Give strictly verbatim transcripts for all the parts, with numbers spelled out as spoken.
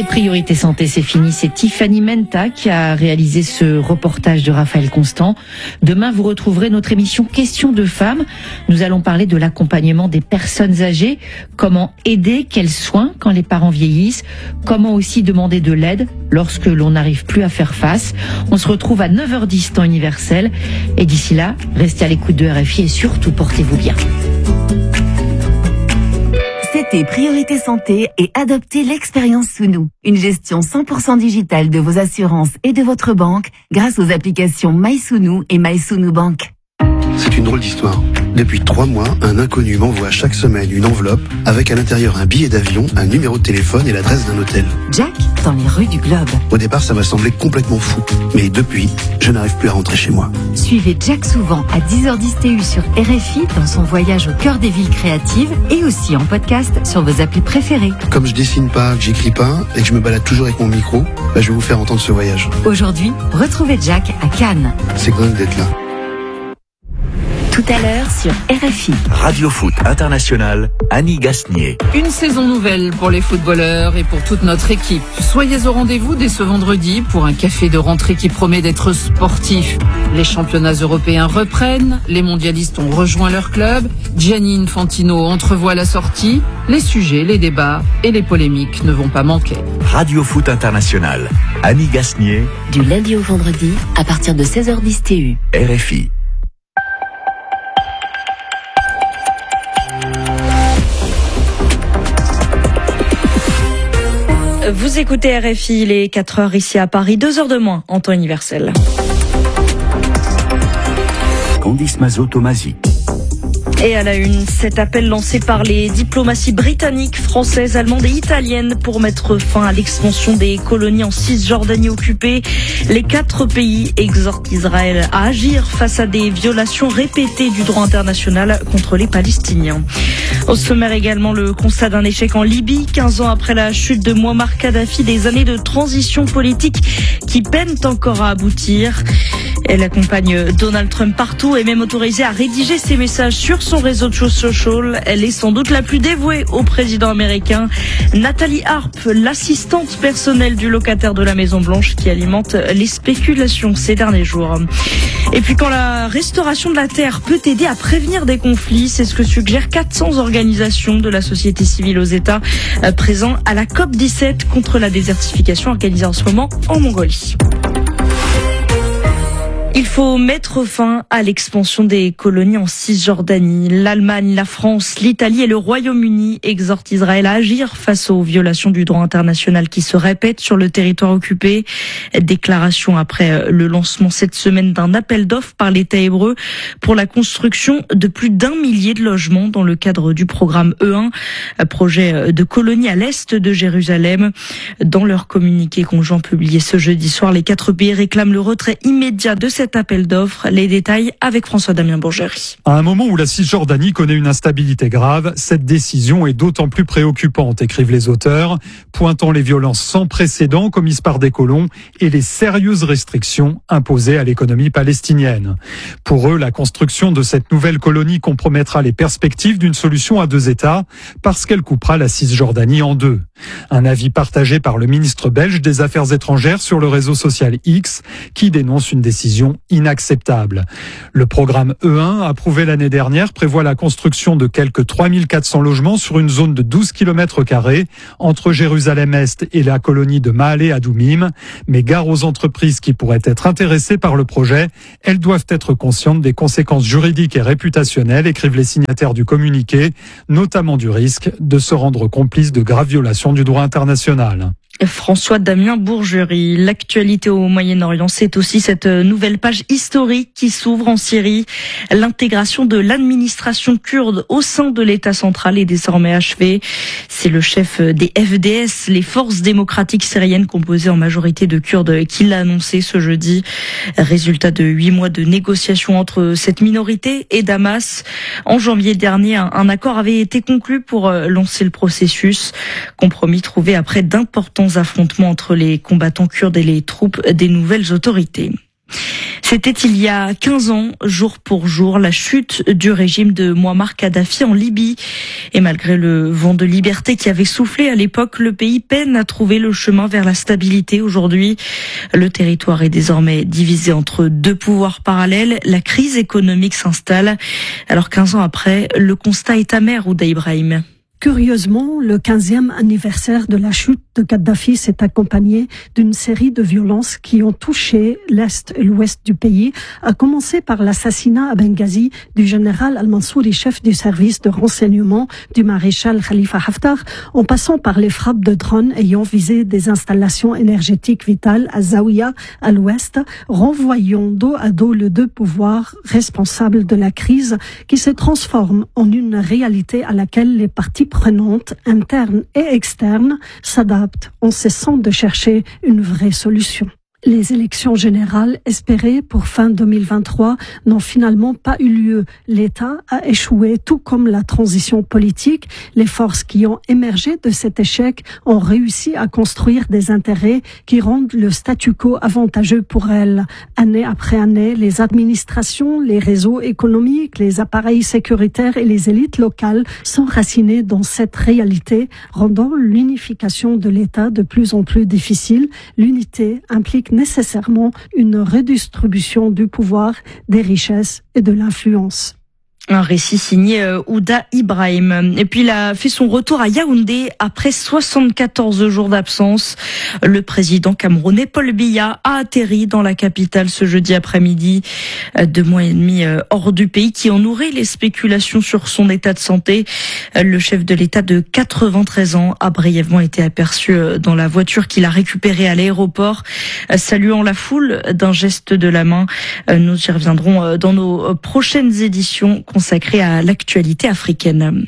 Et Priorité Santé, c'est fini. C'est Tiffany Menta qui a réalisé ce reportage de Raphaël Constant. Demain, vous retrouverez notre émission Questions de femmes. Nous allons parler de l'accompagnement des personnes âgées. Comment aider, quels soins quand les parents vieillissent. Comment aussi demander de l'aide lorsque l'on n'arrive plus à faire face. On se retrouve à neuf heures dix temps universel. Et d'ici là, restez à l'écoute de R F I et surtout portez-vous bien. C'était Priorité Santé et adoptez l'expérience sous nous. Une gestion cent pour cent digitale de vos assurances et de votre banque grâce aux applications MySounou et MySounou Bank. C'est une drôle d'histoire. Depuis trois mois, un inconnu m'envoie chaque semaine une enveloppe avec à l'intérieur un billet d'avion, un numéro de téléphone et l'adresse d'un hôtel. Jack, dans les rues du Globe. Au départ, ça m'a semblé complètement fou. Mais depuis, je n'arrive plus à rentrer chez moi. Suivez Jack souvent à dix heures dix T U sur R F I dans son voyage au cœur des villes créatives et aussi en podcast sur vos applis préférées. Comme je dessine pas, que j'écris pas et que je me balade toujours avec mon micro, bah je vais vous faire entendre ce voyage. Aujourd'hui, retrouvez Jack à Cannes. C'est dingue d'être là. Tout à l'heure sur R F I. Radio Foot International, Annie Gasnier. Une saison nouvelle pour les footballeurs et pour toute notre équipe. Soyez au rendez-vous dès ce vendredi pour un café de rentrée qui promet d'être sportif. Les championnats européens reprennent, les mondialistes ont rejoint leur club, Gianni Infantino entrevoit la sortie, les sujets, les débats et les polémiques ne vont pas manquer. Radio Foot International, Annie Gasnier. Du lundi au vendredi à partir de seize heures dix T U. R F I. Vous écoutez R F I, il est quatre heures ici à Paris, deux heures de moins en temps universel. Candice Mazot-Tomasi. Et à la une, cet appel lancé par les diplomaties britanniques, françaises, allemandes et italiennes pour mettre fin à l'expansion des colonies en Cisjordanie occupée. Les quatre pays exhortent Israël à agir face à des violations répétées du droit international contre les Palestiniens. Au sommaire également, le constat d'un échec en Libye, quinze ans après la chute de Mouammar Kadhafi, des années de transition politique qui peinent encore à aboutir. Elle accompagne Donald Trump partout et même autorisée à rédiger ses messages sur son réseau de social. Elle est sans doute la plus dévouée au président américain. Nathalie Harp, l'assistante personnelle du locataire de la Maison Blanche qui alimente les spéculations ces derniers jours. Et puis quand la restauration de la terre peut aider à prévenir des conflits, c'est ce que suggèrent quatre cents organisations de la société civile aux États présents à la COP dix-sept contre la désertification organisée en ce moment en Mongolie. Il faut mettre fin à l'expansion des colonies en Cisjordanie. L'Allemagne, la France, l'Italie et le Royaume-Uni exhortent Israël à agir face aux violations du droit international qui se répètent sur le territoire occupé. Déclaration après le lancement cette semaine d'un appel d'offres par l'État hébreu pour la construction de plus d'un millier de logements dans le cadre du programme E un, projet de colonie à l'est de Jérusalem. Dans leur communiqué conjoint publié ce jeudi soir, les quatre pays réclament le retrait immédiat de cette Cet appel d'offres, les détails avec François-Damien Bourgerie. À un moment où la Cisjordanie connaît une instabilité grave, cette décision est d'autant plus préoccupante, écrivent les auteurs, pointant les violences sans précédent commises par des colons et les sérieuses restrictions imposées à l'économie palestinienne. Pour eux, la construction de cette nouvelle colonie compromettra les perspectives d'une solution à deux États parce qu'elle coupera la Cisjordanie en deux. Un avis partagé par le ministre belge des Affaires étrangères sur le réseau social X qui dénonce une décision inacceptable. Le programme E un, approuvé l'année dernière, prévoit la construction de quelques trois mille quatre cents logements sur une zone de douze kilomètres carrés entre Jérusalem-Est et la colonie de Mahalé Adoumim. Mais gare aux entreprises qui pourraient être intéressées par le projet, elles doivent être conscientes des conséquences juridiques et réputationnelles, écrivent les signataires du communiqué, notamment du risque de se rendre complices de graves violations du droit international. François-Damien Bourgerie. L'actualité au Moyen-Orient, c'est aussi cette nouvelle page historique qui s'ouvre en Syrie. L'intégration de l'administration kurde au sein de l'État central est désormais achevée. C'est le chef des F D S, les forces démocratiques syriennes composées en majorité de Kurdes, qui l'a annoncé ce jeudi. Résultat de huit mois de négociations entre cette minorité et Damas. En janvier dernier, un accord avait été conclu pour lancer le processus. Compromis trouvé après d'importants affrontements entre les combattants kurdes et les troupes des nouvelles autorités. C'était il y a quinze ans, jour pour jour, la chute du régime de Mouammar Kadhafi en Libye. Et malgré le vent de liberté qui avait soufflé à l'époque, le pays peine à trouver le chemin vers la stabilité aujourd'hui. Le territoire est désormais divisé entre deux pouvoirs parallèles. La crise économique s'installe. Alors quinze ans après, le constat est amer, Ouda Ibrahim. Curieusement, le quinzième anniversaire de la chute de Kadhafi s'est accompagné d'une série de violences qui ont touché l'Est et l'Ouest du pays, à commencer par l'assassinat à Benghazi du général Al-Mansouri, chef du service de renseignement du maréchal Khalifa Haftar, en passant par les frappes de drones ayant visé des installations énergétiques vitales à Zawiya, à l'Ouest, renvoyant dos à dos les deux pouvoirs responsables de la crise qui se transforme en une réalité à laquelle les parties prenantes, internes et externes, s'adaptent en cessant de chercher une vraie solution. Les élections générales espérées pour fin deux mille vingt-trois n'ont finalement pas eu lieu. L'État a échoué, tout comme la transition politique. Les forces qui ont émergé de cet échec ont réussi à construire des intérêts qui rendent le statu quo avantageux pour elles. Année après année, les administrations, les réseaux économiques, les appareils sécuritaires et les élites locales sont racinés dans cette réalité, rendant l'unification de l'État de plus en plus difficile. L'unité implique nécessairement une redistribution du pouvoir, des richesses et de l'influence. Un récit signé euh, Ouda Ibrahim. Et puis il a fait son retour à Yaoundé après soixante-quatorze jours d'absence. Le président camerounais Paul Biya a atterri dans la capitale ce jeudi après-midi. Euh, deux mois et demi euh, hors du pays qui ont nourri les spéculations sur son état de santé. Euh, le chef de l'État de quatre-vingt-treize ans a brièvement été aperçu euh, dans la voiture qu'il a récupérée à l'aéroport, euh, saluant la foule d'un geste de la main. Euh, nous y reviendrons euh, dans nos euh, prochaines éditions consacré à l'actualité africaine.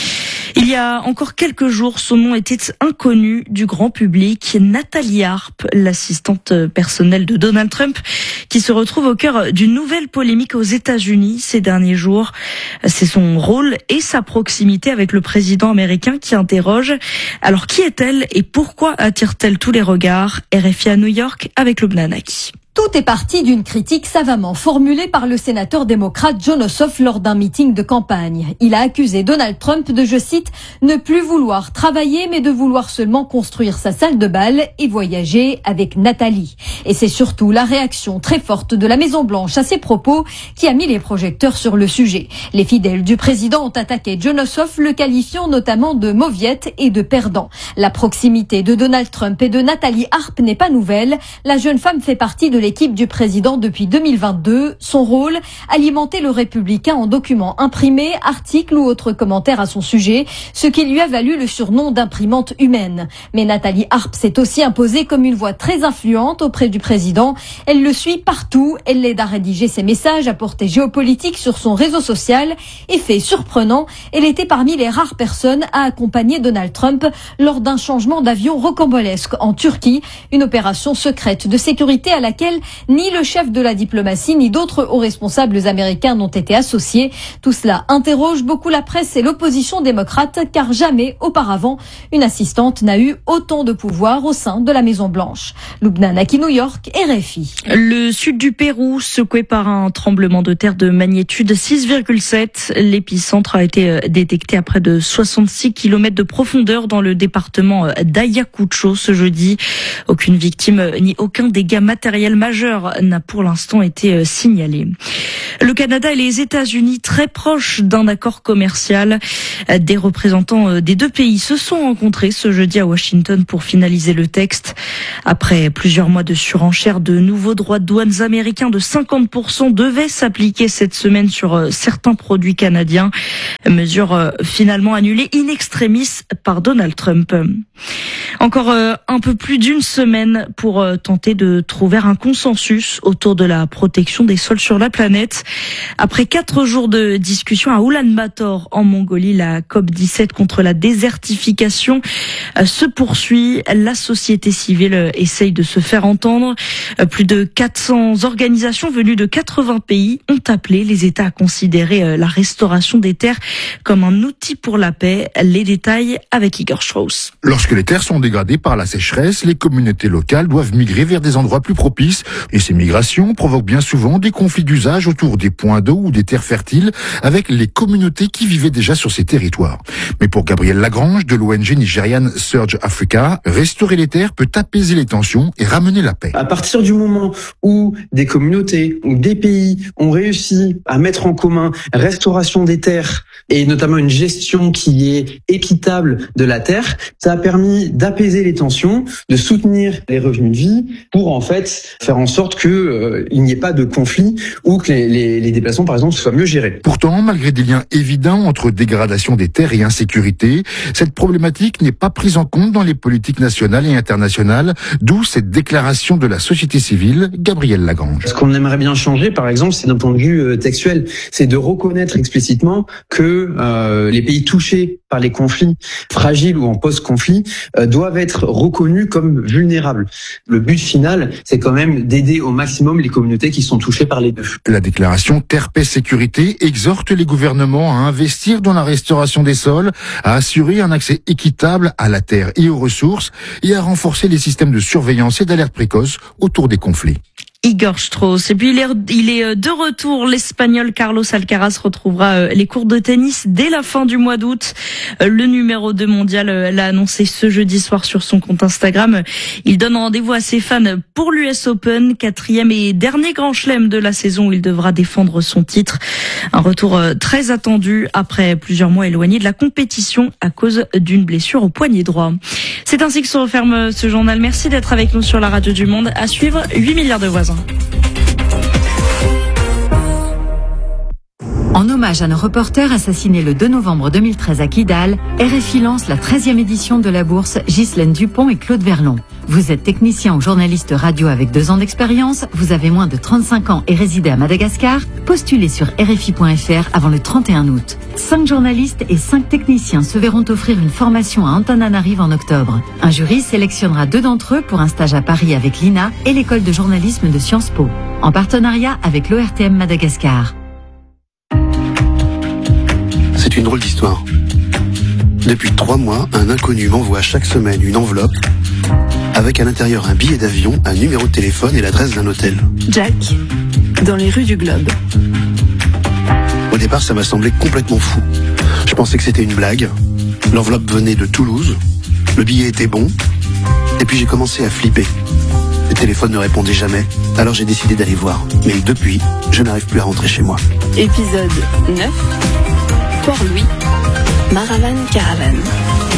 Il y a encore quelques jours, son nom était inconnu du grand public. Nathalie Arp, l'assistante personnelle de Donald Trump, qui se retrouve au cœur d'une nouvelle polémique aux États-Unis ces derniers jours. C'est son rôle et sa proximité avec le président américain qui interroge. Alors qui est-elle et pourquoi attire-t-elle tous les regards? R F I à New York avec Lubna Naki. Tout est parti d'une critique savamment formulée par le sénateur démocrate Jon Ossoff lors d'un meeting de campagne. Il a accusé Donald Trump de, je cite, ne plus vouloir travailler mais de vouloir seulement construire sa salle de bal et voyager avec Nathalie. Et c'est surtout la réaction très forte de la Maison-Blanche à ces propos qui a mis les projecteurs sur le sujet. Les fidèles du président ont attaqué Jon Ossoff, le qualifiant notamment de mauviette et de perdant. La proximité de Donald Trump et de Nathalie Arp n'est pas nouvelle. La jeune femme fait partie de l'équipe du président depuis deux mille vingt-deux. Son rôle, alimenter le républicain en documents imprimés, articles ou autres commentaires à son sujet, ce qui lui a valu le surnom d'imprimante humaine. Mais Nathalie Arp s'est aussi imposée comme une voix très influente auprès du président. Elle le suit partout, elle l'aide à rédiger ses messages à portée géopolitique sur son réseau social. Et fait surprenant, elle était parmi les rares personnes à accompagner Donald Trump lors d'un changement d'avion rocambolesque en Turquie, une opération secrète de sécurité à laquelle ni le chef de la diplomatie ni d'autres hauts responsables américains n'ont été associés. Tout cela interroge beaucoup la presse et l'opposition démocrate, car jamais auparavant une assistante n'a eu autant de pouvoir au sein de la Maison-Blanche. Lubna Naki, New York, R F I. Le sud du Pérou, secoué par un tremblement de terre de magnitude six virgule sept. L'épicentre a été détecté à près de soixante-six kilomètres de profondeur dans le département d'Ayacucho ce jeudi. Aucune victime ni aucun dégât matériel majeur n'a pour l'instant été signalé. Le Canada et les États-Unis, très proches d'un accord commercial. Des représentants des deux pays se sont rencontrés ce jeudi à Washington pour finaliser le texte. Après plusieurs mois de surenchère, de nouveaux droits de douane américains de cinquante pour cent devaient s'appliquer cette semaine sur certains produits canadiens. Mesure finalement annulée in extremis par Donald Trump. Encore un peu plus d'une semaine pour tenter de trouver un consensus autour de la protection des sols sur la planète. Après quatre jours de discussion à Oulan-Bator en Mongolie, la COP dix-sept contre la désertification se poursuit. La société civile essaye de se faire entendre. Plus de quatre cents organisations venues de quatre-vingts pays ont appelé les États à considérer la restauration des terres comme un outil pour la paix. Les détails avec Igor Strauss. Lorsque les terres sont dégradées par la sécheresse, les communautés locales doivent migrer vers des endroits plus propices dix. Et ces migrations provoquent bien souvent des conflits d'usage autour des points d'eau ou des terres fertiles avec les communautés qui vivaient déjà sur ces territoires. Mais pour Gabriel Lagrange de l'O N G nigériane Surge Africa, restaurer les terres peut apaiser les tensions et ramener la paix. À partir du moment où des communautés ou des pays ont réussi à mettre en commun restauration des terres et notamment une gestion qui est équitable de la terre, ça a permis d'apaiser les tensions, de soutenir les revenus de vie pour en fait faire en sorte que euh, il n'y ait pas de conflit ou que les, les, les déplacements par exemple soient mieux gérés. Pourtant, malgré des liens évidents entre dégradation des terres et insécurité, cette problématique n'est pas prise en compte dans les politiques nationales et internationales, d'où cette déclaration de la société civile, Gabriel Lagrange. Ce qu'on aimerait bien changer, par exemple, c'est d'un point de vue euh, textuel, c'est de reconnaître explicitement que euh, les pays touchés par les conflits fragiles ou en post-conflit euh, doivent être reconnus comme vulnérables. Le but final, c'est quand même d'aider au maximum les communautés qui sont touchées par les deux. La déclaration Terre, Paix, Sécurité exhorte les gouvernements à investir dans la restauration des sols, à assurer un accès équitable à la terre et aux ressources et à renforcer les systèmes de surveillance et d'alerte précoce autour des conflits. Igor Strauss. Et puis il est, il est de retour. L'Espagnol Carlos Alcaraz retrouvera les cours de tennis dès la fin du mois d'août. Le numéro deux mondial l'a annoncé ce jeudi soir sur son compte Instagram. Il donne rendez-vous à ses fans pour l'U S Open, quatrième et dernier grand chelem de la saison où il devra défendre son titre. Un retour très attendu après plusieurs mois éloigné de la compétition à cause d'une blessure au poignet droit. C'est ainsi que se referme ce journal. Merci d'être avec nous sur la radio du Monde. À suivre, huit milliards de voisins. En hommage à nos reporters assassinés le deux novembre deux mille treize à Kidal, R F I lance la treizième édition de la bourse Ghislaine Dupont et Claude Verlon. Vous êtes technicien ou journaliste radio avec deux ans d'expérience, vous avez moins de trente-cinq ans et résidez à Madagascar, postulez sur R F I point F R avant le trente et un août. Cinq journalistes et cinq techniciens se verront offrir une formation à Antananarive en octobre. Un jury sélectionnera deux d'entre eux pour un stage à Paris avec l'I N A et l'école de journalisme de Sciences Po, en partenariat avec l'O R T M Madagascar. C'est une drôle d'histoire. Depuis trois mois, un inconnu m'envoie chaque semaine une enveloppe avec à l'intérieur un billet d'avion, un numéro de téléphone et l'adresse d'un hôtel. Jack, dans les rues du Globe. Au départ, ça m'a semblé complètement fou. Je pensais que c'était une blague. L'enveloppe venait de Toulouse. Le billet était bon. Et puis j'ai commencé à flipper. Le téléphone ne répondait jamais. Alors j'ai décidé d'aller voir. Mais depuis, je n'arrive plus à rentrer chez moi. Épisode neuf. Port-Louis, Maravan Caravane.